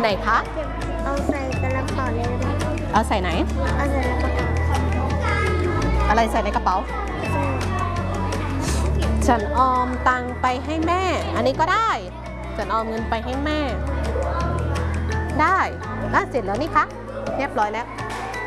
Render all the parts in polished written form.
ไหนคะเอาใส่กระเป๋าเลยเอาใส่ไหนเอาใส่กระเป๋าอะไรใส่ในกระเป๋าฉันออมตังไปให้แม่อันนี้ก็ได้ฉันออมเงินไปให้แม่ได้เสร็จแล้วนี่คะเรียบร้อยแล้ว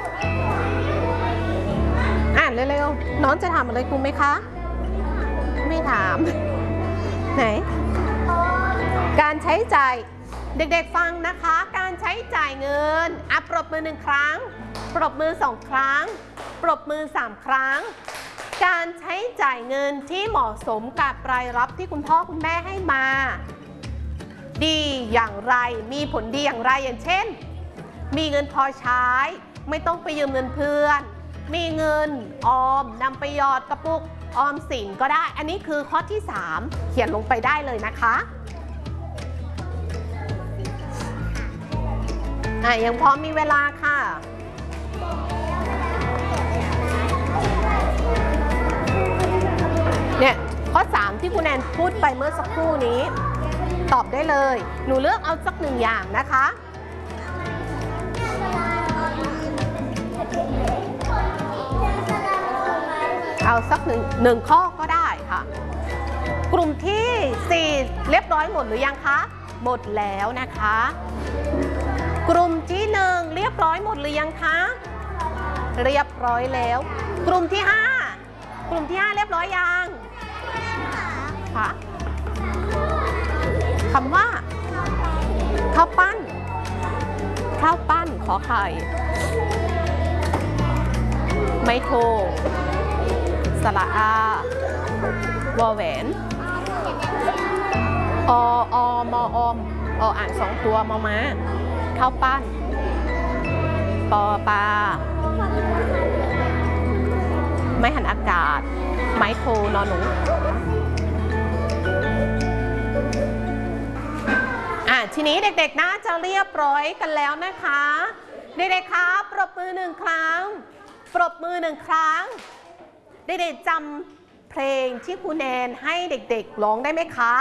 อ่านเร็วๆน้องจะถามอะไรครูไหมคะไม่ถามไหนการใช้จ่ายเด็กๆฟังนะคะการใช้จ่ายเงินปรบมือ1 ครั้งปรบมือ2 ครั้งปรบมือ3 ครั้งการใช้จ่ายเงินที่เหมาะสมกับรายรับที่คุณพ่อคุณแม่ให้มาดีอย่างไรมีผลดีอย่างไรอย่างเช่นมีเงินพอใช้ไม่ต้องไปยืมเงินเพื่อนมีเงินออมนำไปหยอดกระปุกออมสินก็ได้อันนี้คือข้อที่3เขียนลงไปได้เลยนะคะยังพอมีเวลาค่ะเนี่ยข้อ3ที่คุณแอนพูดไปเมื่อสักครู่นี้ตอบได้เลยหนูเลือกเอาสัก1 อย่างนะคะเอาสักหนึ่งข้อก็ได้ค่ะกลุ่มที่4เรียบร้อยหมดหรือยังคะหมดแล้วนะคะกลุ่มที่1เรียบร้อยหมดหรือยังคะเรียบร้อยแล้วกลุ่มที่5เรียบร้อยยังค่ะคำว่าข้าวปั้นขอไข่ไม่โทสระอาวอแหวนมอมอ่าน2 ตัวมอม้าข้าวปั้นปอปลาไม้หันอากาศไม้โทนอหนูทีนี้เด็กๆน่าจะเรียบร้อยกันแล้วนะคะเด็กๆครับปรบมือ1 ครั้งปรบมือ1 ครั้งเด็กๆจำเพลงที่ครูแนนให้เด็กๆร้องได้ไหมคะ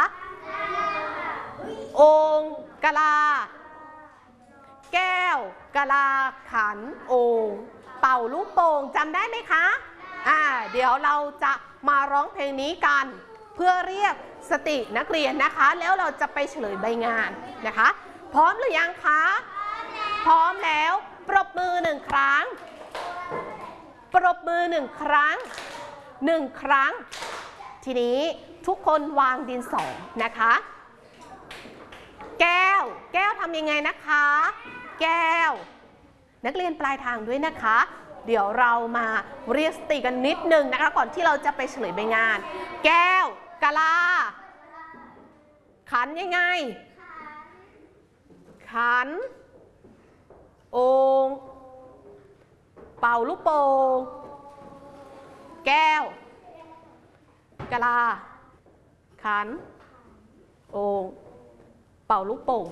โอ่งกะลาแก้วกะลาขันโอ่งเป่าลูกโป่งจำได้ไหมคะเดี๋ยวเราจะมาร้องเพลงนี้กันเพื่อเรียกสตินักเรียนนะคะแล้วเราจะไปเฉลยใบงานนะคะพร้อมหรือยังคะพร้อมแล้วปรบมือ1 ครั้งปรบมือ1 ครั้ง1 ครั้งทีนี้ทุกคนวางดินสอนะคะแก้วทำยังไงนะคะแก้วนักเรียนปลายทางด้วยนะคะเดี๋ยวเรามาเรียกสติกันนิดนึงนะคะก่อนที่เราจะไปเฉลยใบงานแก้วกะลาขันยังไงขันโอ่งเป่าลูกโป่งแก้วกะลาขันโอ่งเป่าลูกโป่ง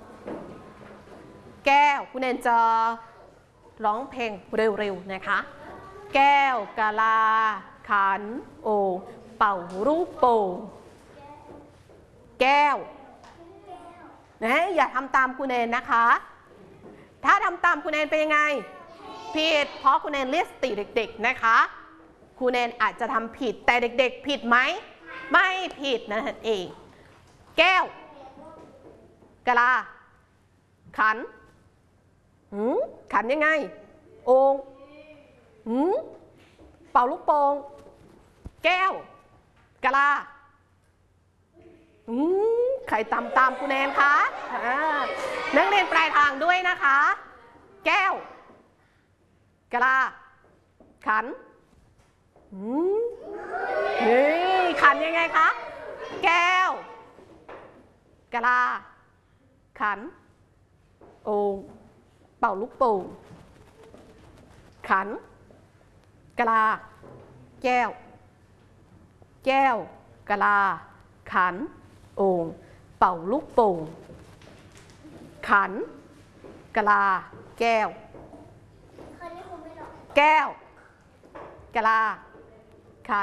แก้วคุณแนนจะร้องเพลงเร็วๆนะคะแก้วกะลาขันโอ่งเป่าลูกโป่งแก้วอย่าทำตามคุณแนนนะคะถ้าทำตามคุณแนนเป็นยังไงผิดเพราะคุณแนนเรียกสติเด็กๆนะคะคุณแนนอาจจะทำผิดแต่เด็กๆผิดไหมไม่ผิดนั่นเองแก้วกะลาขันขันยังไงโอ่งเป่าลูกโป่งแก้วกะลาใครตามคุณแนนคะนักเรียนปลายทางด้วยนะคะแก้วกะลาขันขันยังไงคะแก้วกะลาขันโอ่งเป่าลูกโป่งขันกะลาแก้วกะลาขันโอ่งเป่าลูกโป่งขันกะลาแก้วกะลา